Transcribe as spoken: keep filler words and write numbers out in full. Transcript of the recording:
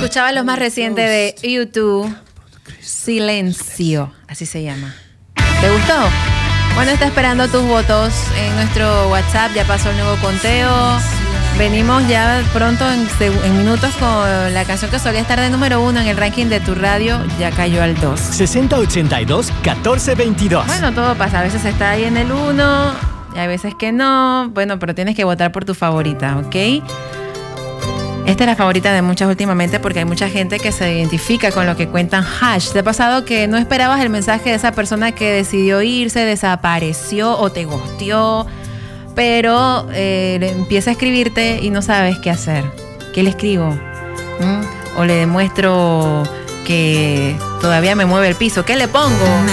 Escuchaba lo más reciente de YouTube, Silencio, así se llama. ¿Te gustó? Bueno, está esperando tus votos en nuestro WhatsApp, ya pasó el nuevo conteo. Venimos ya pronto en, en minutos con la canción que solía estar de número uno en el ranking de tu radio, ya cayó al dos. sesenta ochenta y dos, catorce veintidós. Bueno, todo pasa, a veces está ahí en el uno y a veces que no. Bueno, pero tienes que votar por tu favorita, ¿ok? Esta es la favorita de muchas últimamente porque hay mucha gente que se identifica con lo que cuentan hash. ¿Te ha pasado que no esperabas el mensaje de esa persona que decidió irse, desapareció o te ghosteó, pero eh, empieza a escribirte y no sabes qué hacer? ¿Qué le escribo? ¿Mm? ¿O le demuestro que todavía me mueve el piso? ¿Qué le pongo?